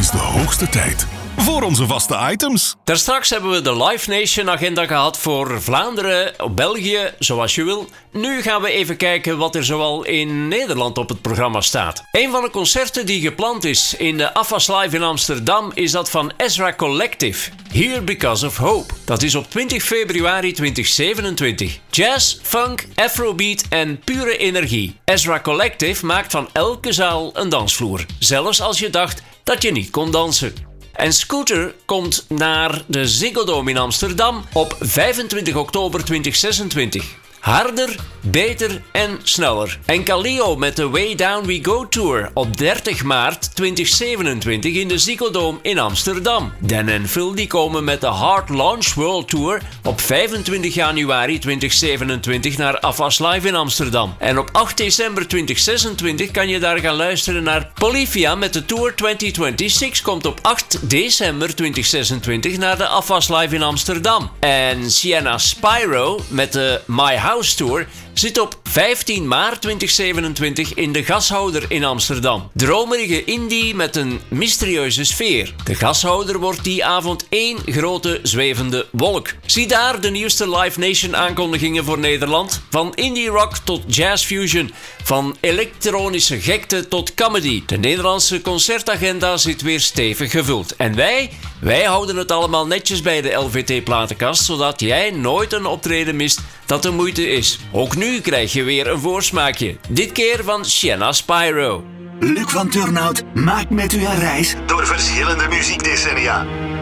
is de hoogste tijd voor onze vaste items. Daarstraks hebben we de Live Nation agenda gehad voor Vlaanderen, België, zoals je wil. Nu gaan we even kijken wat er zoal in Nederland op het programma staat. Een van de concerten die gepland is in de AFAS Live in Amsterdam is dat van Ezra Collective. Here Because of Hope. Dat is op 20 februari 2027. Jazz, funk, afrobeat en pure energie. Ezra Collective maakt van elke zaal een dansvloer. Zelfs als je dacht dat je niet kon dansen. En Scooter komt naar de Ziggo Dome in Amsterdam op 25 oktober 2026. Harder, beter en sneller. En Kaleo met de Way Down We Go Tour op 30 maart 2027 in de Ziggo Dome in Amsterdam. Dan en Phil die komen met de Hard Launch World Tour op 25 januari 2027 naar AFAS Live in Amsterdam. En op 8 december 2026 kan je daar gaan luisteren naar Polyphia met de Tour 2026 komt op 8 december 2026 naar de AFAS Live in Amsterdam. En Sienna Spyro met de My House Tour zit op 15 maart 2027 in de Gashouder in Amsterdam. Dromerige indie met een mysterieuze sfeer. De Gashouder wordt die avond één grote zwevende wolk. Zie daar de nieuwste Live Nation aankondigingen voor Nederland. Van indie rock tot jazz fusion. Van elektronische gekte tot comedy. De Nederlandse concertagenda zit weer stevig gevuld. En wij houden het allemaal netjes bij de LVT platenkast, zodat jij nooit een optreden mist dat de moeite is. Ook nu krijg je weer een voorsmaakje. Dit keer van Sienna Spyro. Luc van Turnhout maakt met u een reis door verschillende muziekdecennia.